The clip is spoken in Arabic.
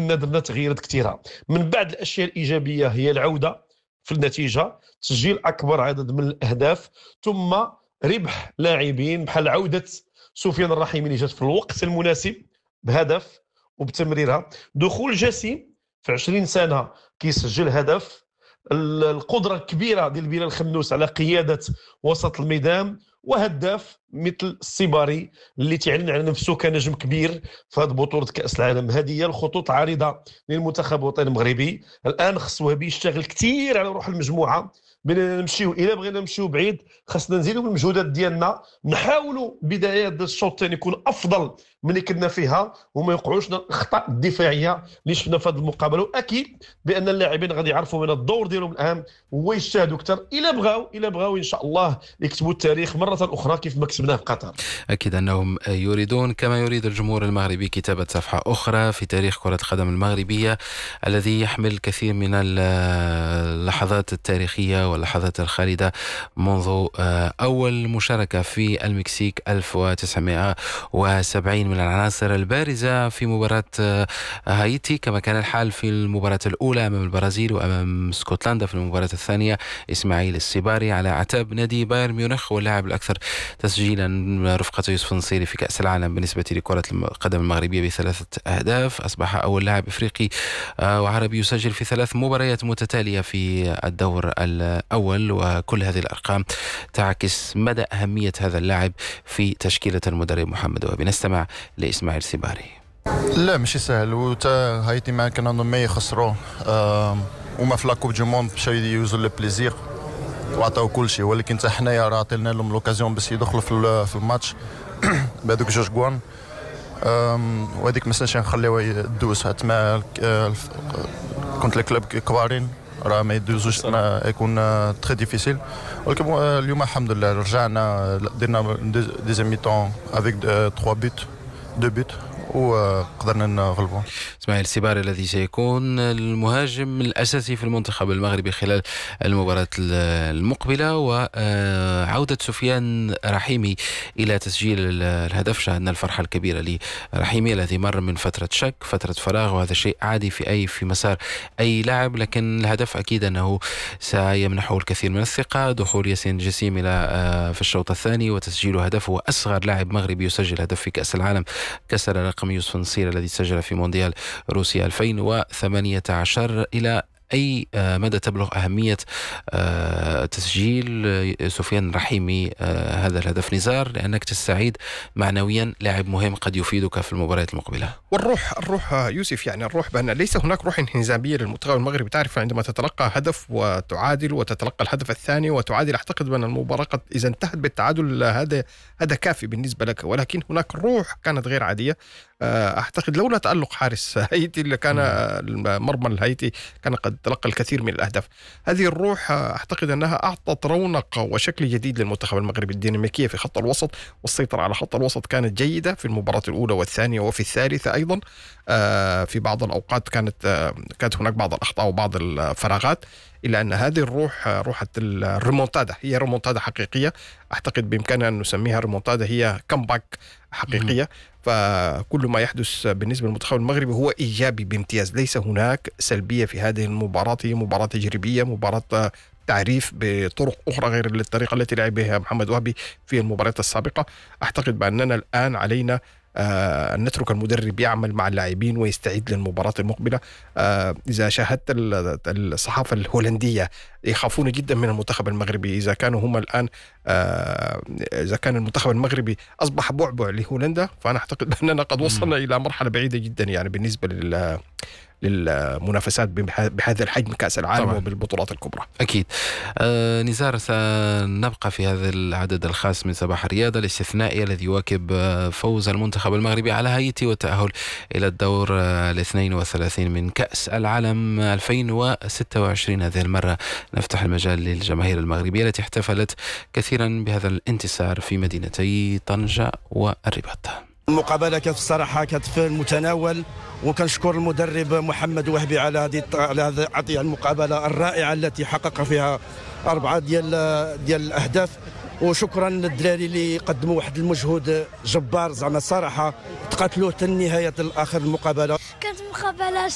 كنا درنا تغييرات كثيره. من بعد الاشياء الايجابيه هي العوده في النتيجه، تسجيل اكبر عدد من الاهداف، ثم ربح لاعبين بحال عوده سفيان الرحيمي اللي جات في الوقت المناسب بهدف وبتمريرها، دخول جسيم في 20 سنه كيسجل هدف، القدره الكبيره ديال بلال خنوس على قياده وسط الميدان، وهداف مثل السيباري اللي تعلن على نفسه كنجم كبير في هذه بطوله كاس العالم. هذه هي الخطوط العريضه للمنتخب الوطني المغربي. الان خص وهبي يشتغل كثير على روح المجموعه. بدنا نمشيو، الا بغينا نمشيو بعيد خاصنا نزيدوا من المجهودات ديالنا، نحاولوا بدايه الشوط الثاني يكون افضل من اللي كنا فيها، وما يوقعوش الاخطاء الدفاعيه اللي شفنا في هذه المقابله. واكيد بان اللاعبين غادي يعرفوا من الدور ديالهم الان هو يجتهدوا اكثر الا بغاو ان شاء الله يكتبوا التاريخ مره اخرى كيف ما كتبناه في قطر. أكيد أنهم يريدون كما يريد الجمهور المغربي كتابة صفحة أخرى في تاريخ كرة القدم المغربية الذي يحمل الكثير من اللحظات التاريخية واللحظات الخالدة منذ أول مشاركة في المكسيك 1970 من العناصر البارزة في مباراة هايتي، كما كان الحال في المباراة الأولى أمام البرازيل وأمام اسكتلندا في المباراة الثانية إسماعيل السيباري على عتاب نادي بايرن ميونخ، واللاعب الأكثر تسجيلا رفقة يوسف النصيري في كأس العالم بالنسبة لكرة القدم المغربية ب3 أهداف. أصبح أول لاعب إفريقي وعربي يسجل في 3 مباريات متتالية في الدور الأول، وكل هذه الأرقام تعكس مدى أهمية هذا اللاعب في تشكيلة المدرب محمد وهبي. نستمع لإسماعيل السيباري. لا ماشي سهل، وتا هايتي ما كان ما يخسروا وما في لاكوب دو موند مشاو يوزوا لو بليزير وعطاو كل شيء، ولكن حتى حنايا راه عطينا لهم لوكازيون باش يدخلوا في الماتش بهذوك 2 جوان، وهذيك ما نساش نخليوها يدوز حتى مع كنت الكلوب كبارين راه ما يدوزوش، ما يكون تري ديفيسيل. ولكن اليوم الحمد لله رجعنا درنا ديزيام ميطون افيك 3 بوت 2 بوت وقدرنا نغلبوا. اسماعيل السيباري الذي سيكون المهاجم الأساسي في المنتخب المغربي خلال المباراة المقبلة، وعودة سفيان رحيمي إلى تسجيل الهدف. شاهدنا الفرحة الكبيرة لرحيمي الذي مر من فترة شك، فترة فراغ، وهذا شيء عادي في مسار أي لاعب، لكن الهدف أكيد أنه سيمنحه الكثير من الثقة. دخول ياسين جسيم في الشوط الثاني وتسجيل هدف، هو أصغر لاعب مغربي يسجل هدف في كأس العالم، كسر رقم يوسف النصيري الذي سجل في مونديال روسيا 2018. إلى أي مدى تبلغ أهمية تسجيل سفيان رحيمي هذا الهدف نزار، لأنك تستعيد معنويا لاعب مهم قد يفيدك في المباريات المقبلة؟ والروح يوسف، يعني الروح بأن ليس هناك روح انهزامية للمنتخب المغربي. تعرف عندما تتلقى هدف وتعادل وتتلقى الهدف الثاني وتعادل، أعتقد بأن المباراة قد إذا انتهت بالتعادل هذا كافي بالنسبة لك، ولكن هناك روح كانت غير عادية. أعتقد لولا تألق حارس هايتي اللي كان مرمى الهايتي كان قد تلقى الكثير من الأهداف. هذه الروح أعتقد أنها أعطت رونق وشكل جديد للمنتخب المغربي. الديناميكية في خط الوسط والسيطرة على خط الوسط كانت جيدة في المباراة الأولى والثانية وفي الثالثة أيضا. في بعض الأوقات كانت هناك بعض الأخطاء وبعض الفراغات، إلا أن هذه الروح، روح الريمونتادا، هي ريمونتادا حقيقية. أعتقد بإمكاننا أن نسميها ريمونتادا، هي كمباك حقيقية. فكل ما يحدث بالنسبة للمنتخب المغربي هو إيجابي بامتياز، ليس هناك سلبية في هذه المباراة. هي مباراة تجريبية، مباراة تعريف بطرق أخرى غير الطريقة التي لعب بها محمد وهبي في المباريات السابقة. أعتقد بأننا الآن علينا أن نترك المدرب يعمل مع اللاعبين ويستعد للمباراة المقبلة. إذا شاهدت الصحافة الهولندية يخافون جدا من المنتخب المغربي. إذا كانوا هم الآن إذا كان المنتخب المغربي أصبح بعبع لهولندا، فأنا أعتقد بأننا قد وصلنا إلى مرحلة بعيدة جدا يعني بالنسبة للمنافسات بهذا الحجم كأس العالم طبعا. وبالبطولات الكبرى أكيد. نزار، سنبقى في هذا العدد الخاص من صباح الرياضة الاستثنائي الذي يواكب فوز المنتخب المغربي على هايتي والتأهل إلى الدور 32 من كأس العالم 2026. هذه المرة نفتح المجال للجماهير المغربية التي احتفلت كثيرا بهذا الانتصار في مدينتي طنجة والرباط. المقابلة كانت الصراحة كانت في المتناول، وكنشكر المدرب محمد وهبي على هذه المقابلة الرائعة التي حقق فيها 4 ديال الأهداف. وشكرا للدراري اللي قدموا واحد المجهود جبار، زعما الصراحة تقاتلوا حتى النهاية الآخر المقابلة. كانت مقابلة